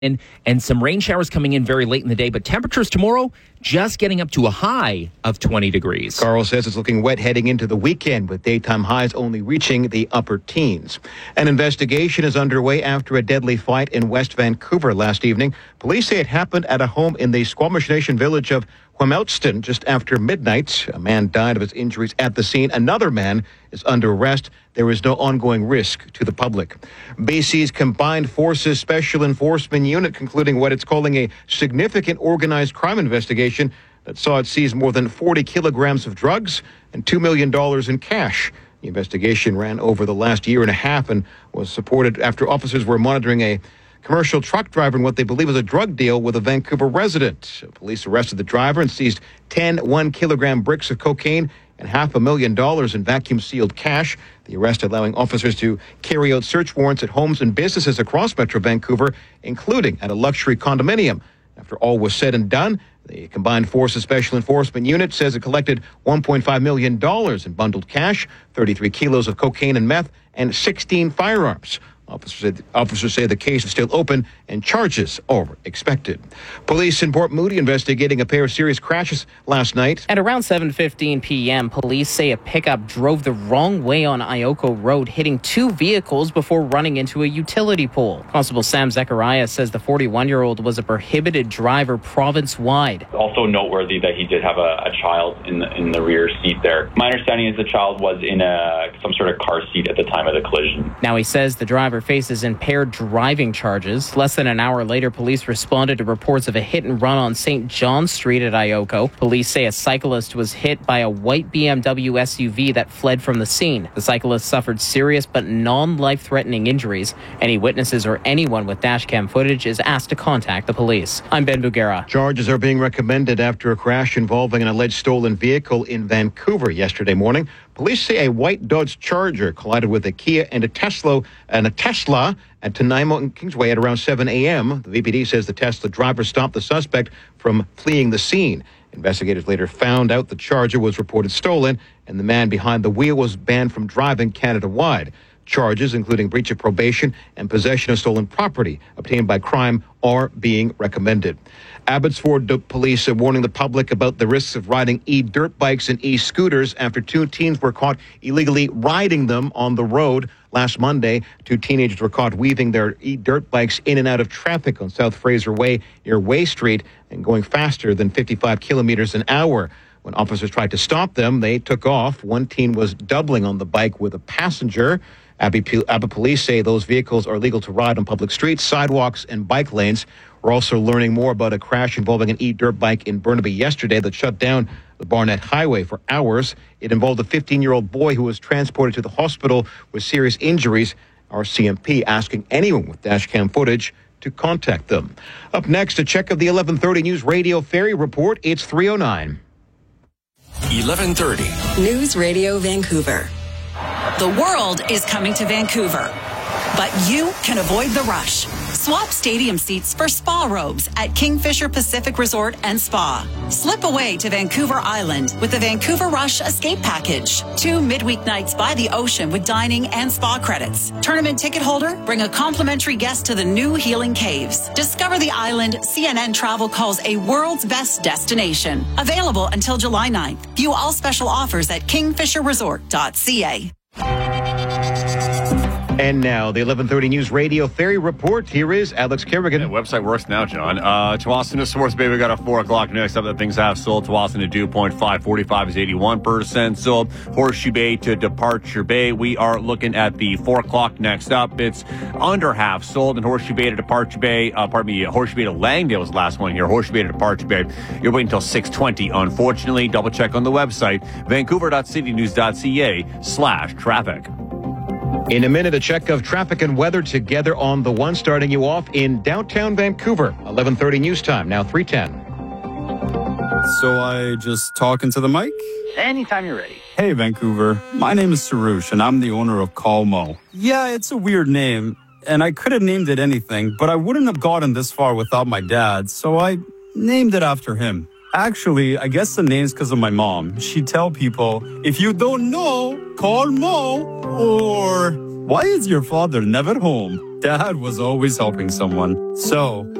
and some rain showers coming in very late in the day, but temperatures tomorrow just getting up to a high of 20 degrees. Carl says it's looking wet heading into the weekend, with daytime highs only reaching the upper teens. An investigation is underway after a deadly fight in West Vancouver last evening. Police say it happened at a home in the Squamish Nation village of Wemelston just after midnight. A man died of his injuries at the scene. Another man is under arrest. There is no ongoing risk to the public. BC's Combined Forces Special Enforcement Unit concluding what it's calling a significant organized crime investigation that saw it seize more than 40 kilograms of drugs and $2 million in cash. The investigation ran over the last year and a half and was supported after officers were monitoring a commercial truck driver in what they believe was a drug deal with a Vancouver resident. Police arrested the driver and seized 10 1-kilogram bricks of cocaine and $500,000 in vacuum-sealed cash. The arrest allowing officers to carry out search warrants at homes and businesses across Metro Vancouver, including at a luxury condominium. After all was said and done, the Combined Forces Special Enforcement Unit says it collected $1.5 million in bundled cash, 33 kilos of cocaine and meth, and 16 firearms. Officers say the case is still open and charges are expected. Police in Port Moody investigating a pair of serious crashes last night. At around 7:15 p.m., police say a pickup drove the wrong way on Ioko Road, hitting two vehicles before running into a utility pole. Constable Sam Zechariah says the 41-year-old was a prohibited driver province-wide. Also noteworthy that he did have a child in the rear seat there. My understanding is the child was in some sort of car seat at the time of the collision. Now he says the driver faces impaired driving charges. Less than an hour later, police responded to reports of a hit and run on St. John Street at Ioko. Police say a cyclist was hit by a white BMW SUV that fled from the scene. The cyclist suffered serious but non-life-threatening injuries. Any witnesses or anyone with dashcam footage is asked to contact the police. I'm Ben Bugera. Charges are being recommended after a crash involving an alleged stolen vehicle in Vancouver yesterday morning. Police say a white Dodge Charger collided with a Kia and a Tesla at Nanaimo and Kingsway at around 7 a.m. The VPD says the Tesla driver stopped the suspect from fleeing the scene. Investigators later found out the Charger was reported stolen, and the man behind the wheel was banned from driving Canada-wide. Charges, including breach of probation and possession of stolen property obtained by crime, are being recommended. Abbotsford police are warning the public about the risks of riding e-dirt bikes and e-scooters after two teens were caught illegally riding them on the road. Last Monday, two teenagers were caught weaving their e-dirt bikes in and out of traffic on South Fraser Way near Way Street and going faster than 55 kilometers an hour. When officers tried to stop them, they took off. One teen was doubling on the bike with a passenger. Abbey police say those vehicles are legal to ride on public streets, sidewalks, and bike lanes. We're also learning more about a crash involving an e-dirt bike in Burnaby yesterday that shut down the Barnett Highway for hours. It involved a 15-year-old boy who was transported to the hospital with serious injuries. RCMP asking anyone with dashcam footage to contact them. Up next, a check of the 11:30 News Radio Ferry Report. It's 3:09. 11:30 News Radio Vancouver. The world is coming to Vancouver, but you can avoid the rush. Swap stadium seats for spa robes at Kingfisher Pacific Resort and Spa. Slip away to Vancouver Island with the Vancouver Rush Escape Package. 2 midweek nights by the ocean with dining and spa credits. Tournament ticket holder, bring a complimentary guest to the new Healing Caves. Discover the island CNN Travel calls a world's best destination. Available until July 9th. View all special offers at kingfisherresort.ca. And now, the 11:30 News Radio Ferry Report. Here is Alex Kerrigan. The website works now, John. Tsawwassen to Source Bay, we got a 4 o'clock next up that things have sold. Tsawwassen to Dew Point 545 is 81% sold. Horseshoe Bay to Departure Bay, we are looking at the 4 o'clock next up. It's under half sold. And Horseshoe Bay to Departure Bay, Horseshoe Bay to Langdale was the last one here. Horseshoe Bay to Departure Bay, you're waiting until 6:20. Unfortunately, double check on the website, vancouver.citynews.ca/traffic. In a minute, a check of traffic and weather together on the one, starting you off in downtown Vancouver. 11:30 news time, now 3:10. So I just talk into the mic? Anytime you're ready. Hey, Vancouver. My name is Sarush, and I'm the owner of Calmo. Yeah, it's a weird name, and I could have named it anything, but I wouldn't have gotten this far without my dad, so I named it after him. Actually, I guess the name's because of my mom. She'd tell people, if you don't know, call Mo. Or, why is your father never home? Dad was always helping someone. So